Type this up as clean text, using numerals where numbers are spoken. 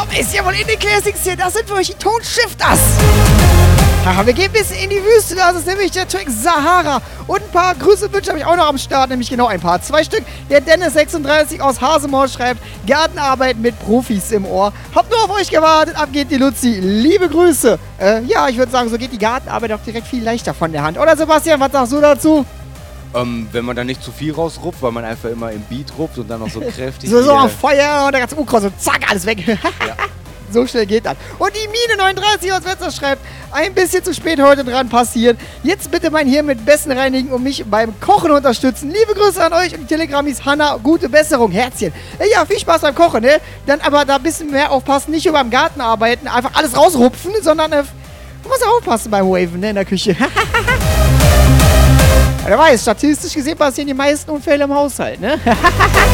ist ja wohl in den Classics hier. Das sind für euch die Tonshifters. Haha, wir gehen bis in die Wüste. Das ist nämlich der Track Sahara. Und ein paar Grüße und Wünsche habe ich auch noch am Start. Nämlich genau ein paar. 2 Stück. Der Dennis36 aus Hasemore schreibt: Gartenarbeit mit Profis im Ohr. Hab nur auf euch gewartet. Ab geht die Luzi. Liebe Grüße. Ja, ich würde sagen, so geht die Gartenarbeit auch direkt viel leichter von der Hand. Oder Sebastian, was sagst du dazu? Wenn man da nicht zu viel rausrupft, weil man einfach immer im Beat rupft und dann noch so kräftig... so auf Feuer und der ganze Ukros und zack, alles weg. Ja. So schnell geht das. Und die Mine 39 aus Wetzlar schreibt: ein bisschen zu spät heute dran passiert. Jetzt bitte mein Hirn mit Besten reinigen und mich beim Kochen unterstützen. Liebe Grüße an euch und die Telegramis Hanna. Gute Besserung. Herzchen. Ja, viel Spaß beim Kochen, ne? Dann aber da ein bisschen mehr aufpassen. Nicht nur beim Garten arbeiten, einfach alles rausrupfen, sondern du musst aufpassen beim Waven, ne, in der Küche. Wer weiß, statistisch gesehen passieren die meisten Unfälle im Haushalt, ne?